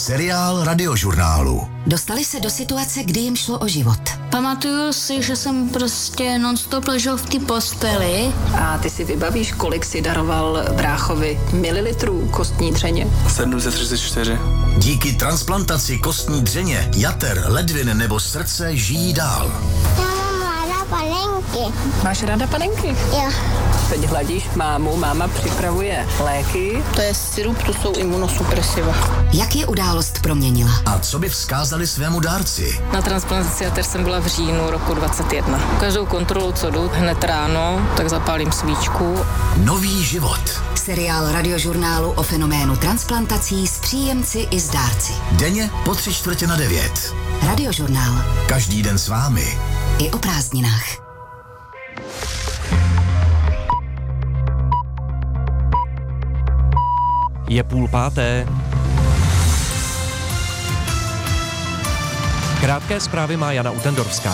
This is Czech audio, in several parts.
Seriál Radiožurnálu. Dostali se do situace, kdy jim šlo o život. Pamatuju si, že jsem prostě non-stop ležel v té posteli. A ty si vybavíš, kolik si daroval bráchovi mililitrů kostní dřeně? 734. Díky transplantaci kostní dřeně, jater, ledvin nebo srdce žijí dál. Panenky. Máš ráda panenky? Jo. Teď hladíš mámu, máma připravuje léky. To je sirup, to jsou imunosupresiva. Jak je událost proměnila? A co by vzkázali svému dárci? Na transplantaci jater jsem byla v říjnu roku 2021. Každou kontrolu, co jdu, hned ráno, tak zapálím svíčku. Nový život. Seriál Radiožurnálu o fenoménu transplantací s příjemci i s dárci. Denně po 8:45. Radiožurnál. Každý den s vámi. I o prázdninách. Je 4:30. Krátké zprávy má Jana Utendorská.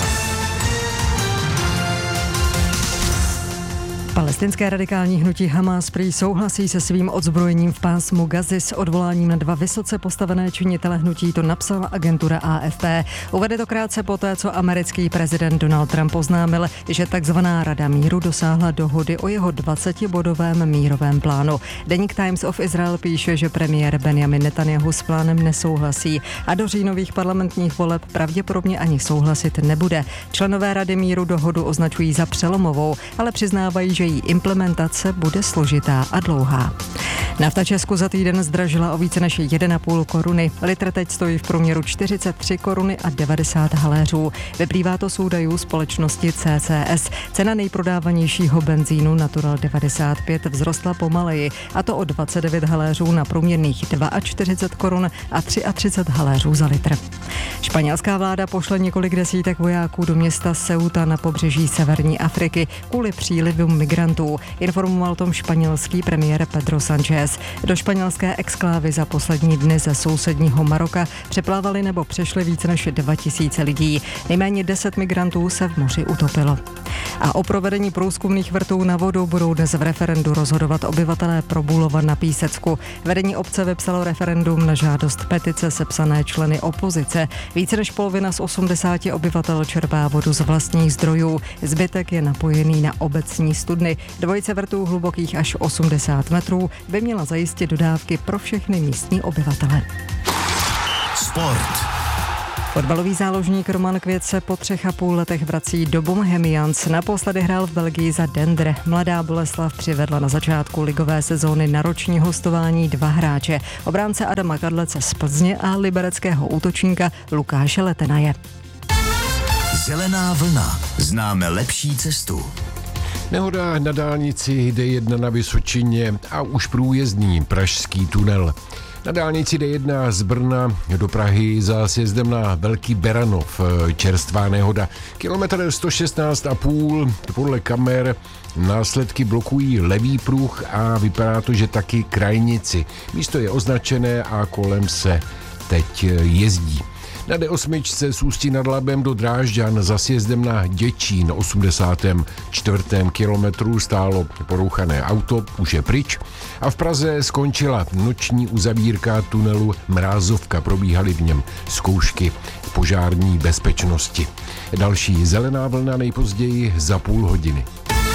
Palestinské radikální hnutí Hamas prý souhlasí se svým odzbrojením v pásmu Gazy s odvoláním na 2 vysoce postavené činitele hnutí, to napsala agentura AFP. Uvede to krátce poté, co americký prezident Donald Trump oznámil, že takzvaná Rada míru dosáhla dohody o jeho 20-bodovém mírovém plánu. Deník Times of Israel píše, že premiér Benjamin Netanyahu s plánem nesouhlasí a do říjnových parlamentních voleb pravděpodobně ani souhlasit nebude. Členové Rady míru dohodu označují za přelomovou, ale přiznávají, že její implementace bude složitá a dlouhá. Nafta Česku za týden zdražila o více než 1,5 koruny. Litr teď stojí v průměru 43 koruny a 90 haléřů. Vyplývá to z údajů společnosti CCS. Cena nejprodávanějšího benzínu Natural 95 vzrostla pomaleji, a to o 29 haléřů na průměrných 42 korun a 33 haléřů za litr. Španělská vláda pošle několik desítek vojáků do města Ceuta na pobřeží severní Afriky kvůli přílivu migrantů. Informoval o tom španělský premiér Pedro Sánchez. Do španělské exklávy za poslední dny ze sousedního Maroka přeplávali nebo přešli více než 2000 lidí. Nejméně 10 migrantů se v moři utopilo. A o provedení průzkumných vrtů na vodu budou dnes v referendu rozhodovat obyvatelé Probulova na Písecku. Vedení obce vypsalo referendum na žádost petice sepsané členy opozice. Více než polovina z 80 obyvatel čerpá vodu z vlastních zdrojů. Zbytek je napojený na obecní studny. Dvojice vrtů hlubokých až 80 metrů by měla zajistit dodávky pro všechny místní obyvatele. Sport. Fotbalový záložník Roman Květ se po 3,5 letech vrací do Bohemians. Naposledy hrál v Belgii za Dendre. Mladá Boleslav přivedla na začátku ligové sezóny na roční hostování 2 hráče. Obránce Adama Kadlece z Plzně a libereckého útočníka Lukáše Letenaje. Zelená vlna. Známe lepší cestu. Nehoda na dálnici D1 na Vysočině a už průjezdný pražský tunel. Na dálnici D1 z Brna do Prahy za sjezdem na Velký Beranov čerstvá nehoda. Kilometr 116,5 podle kamer. Následky blokují levý pruh a vypadá to, že taky krajnici. Místo je označené a kolem se teď jezdí. Na D8 z Ústí nad Labem do Drážďan za sjezdem na Děčín 84. kilometru stálo porouchané auto, už je pryč. A v Praze skončila noční uzavírka tunelu Mrázovka, probíhaly v něm zkoušky požární bezpečnosti. Další zelená vlna nejpozději za půl hodiny.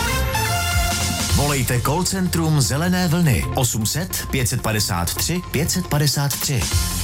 Volejte call centrum Zelené vlny 800 553 553.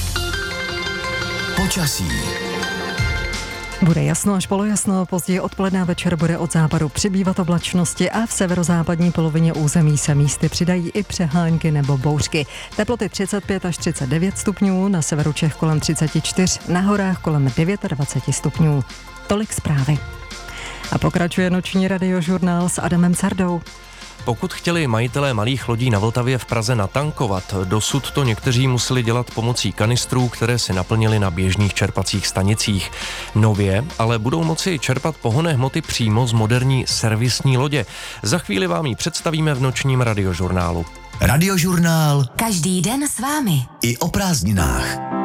Počasí. Bude jasno až polojasno, později odpoledne a večer bude od západu přibývat oblačnosti a v severozápadní polovině území se místy přidají i přehánky nebo bouřky. Teploty 35 až 39 stupňů, na severu Čech kolem 34, na horách kolem 29 stupňů. Tolik zprávy. A pokračuje noční radiožurnál s Adamem Sardou. Pokud chtěli majitelé malých lodí na Vltavě v Praze natankovat, dosud to někteří museli dělat pomocí kanistrů, které si naplnili na běžných čerpacích stanicích. Nově ale budou moci čerpat pohonné hmoty přímo z moderní servisní lodě. Za chvíli vám ji představíme v nočním radiožurnálu. Radiožurnál. Každý den s vámi. I o prázdninách.